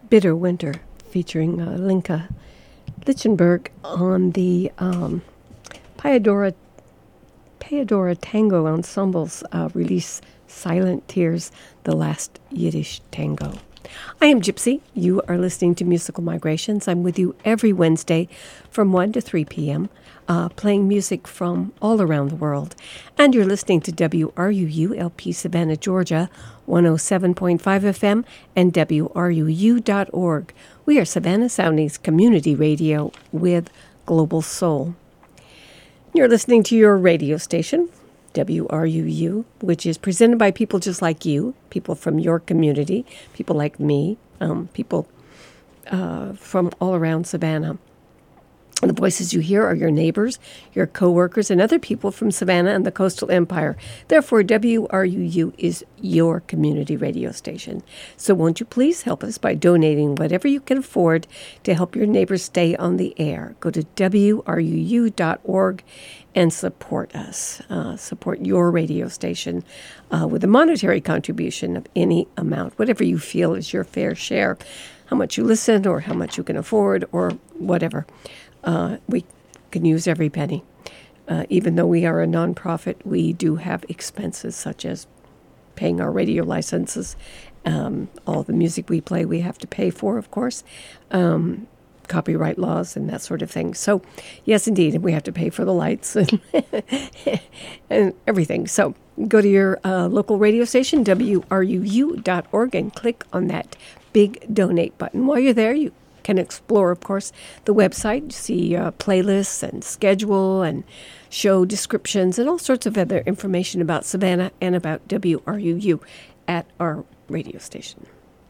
Bitter Winter, featuring Linka Lichtenberg on the Payadora Tango Ensemble's release Silent Tears, the last Yiddish tango. I am Gypsy. You are listening to Musical Migrations. I'm with you every Wednesday from 1 to 3 p.m., playing music from all around the world. And you're listening to WRUU LP Savannah, Georgia, 107.5 FM, and WRUU.org. We are Savannah Sounding's community radio with Global Soul. You're listening to your radio station, WRUU, which is presented by people just like you, people from your community, people like me, people from all around Savannah. And the voices you hear are your neighbors, your co-workers, and other people from Savannah and the Coastal Empire. Therefore, WRUU is your community radio station. So won't you please help us by donating whatever you can afford to help your neighbors stay on the air. Go to WRUU.org and support us. Support your radio station with a monetary contribution of any amount, whatever you feel is your fair share, how much you listen or how much you can afford or whatever. We can use every penny. Even though we are a nonprofit, we do have expenses such as paying our radio licenses. All the music we play, we have to pay for, of course. Copyright laws and that sort of thing. So, yes, indeed, and we have to pay for the lights and everything. So, go to your local radio station, WRUU.org, and click on that big donate button. While you're there, you can explore, of course, the website, see playlists and schedule and show descriptions and all sorts of other information about Savannah and about WRUU at our radio station.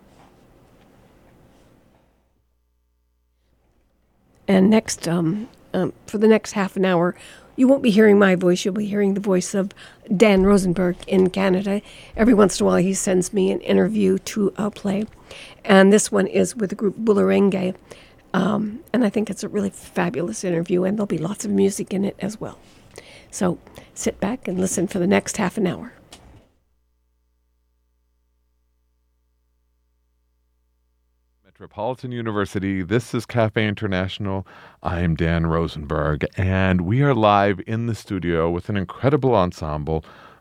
And next, for the next half an hour, you won't be hearing my voice. You'll be hearing the voice of Dan Rosenberg in Canada. Every once in a while, he sends me an interview to play. And this one is with the group Bulurenge. And I think it's a really fabulous interview, and there'll be lots of music in it as well. So sit back and listen for the next half an hour. Metropolitan University. This is Cafe International. I'm Dan Rosenberg, and we are live in the studio with an incredible ensemble,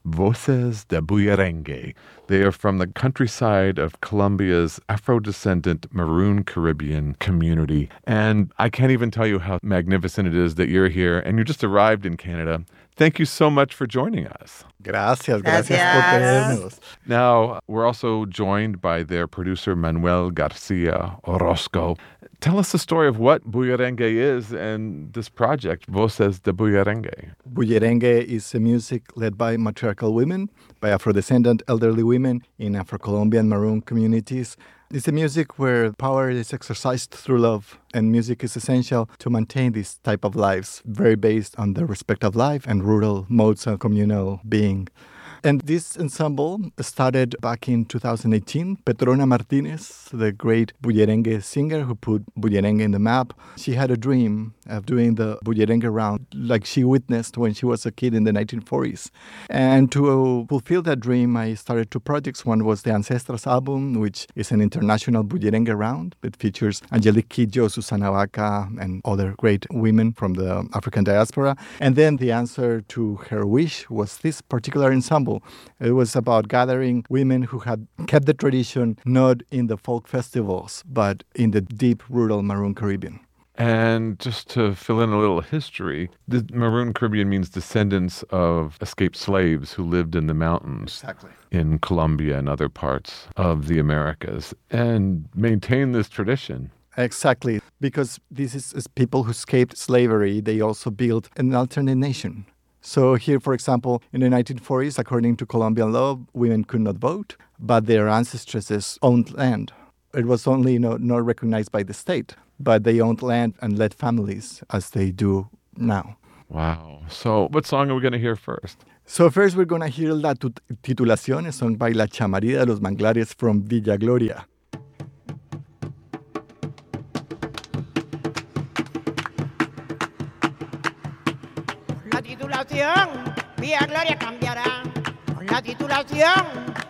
Voces de Bullerengue. They are from the countryside of Colombia's Afro-descendant Maroon Caribbean community. And I can't even tell you how magnificent it is that you're here and you just arrived in Canada. Thank you so much for joining us. Gracias por tenernos. Now, we're also joined by their producer, Manuel Garcia Orozco. Tell us the story of what Bullerengue is and this project, Voces de Bullerengue. Bullerengue is a music led by matriarchal women, by Afro-descendant elderly women in Afro-Colombian Maroon communities. It's a music where power is exercised through love, and music is essential to maintain this type of lives, very based on the respect of life and rural modes of communal being. And this ensemble started back in 2018. Petrona Martinez, the great Bullerengue singer who put Bullerengue in the map, she had a dream of doing the Bullerengue round like she witnessed when she was a kid in the 1940s. And to fulfill that dream, I started two projects. One was the Ancestras album, which is an international Bullerengue round. It features Angelique Kidjo, Susana Vaca, and other great women from the African diaspora. And then the answer to her wish was this particular ensemble. It was about gathering women who had kept the tradition not in the folk festivals, but in the deep rural Maroon Caribbean. And just to fill in a little history, the Maroon Caribbean means descendants of escaped slaves who lived in the mountains in Colombia and other parts of the Americas and maintain this tradition. Exactly. Because this is people who escaped slavery. They also built an alternate nation. So here, for example, in the 1940s, according to Colombian law, women could not vote, but their ancestresses owned land. It was only not recognized by the state, but they owned land and led families as they do now. Wow. So what song are we going to hear first? So first we're going to hear La Titulación, a song by La Chamarida de los Manglares from Villa Gloria. La titulación, Villa Gloria cambiará. Con la titulación,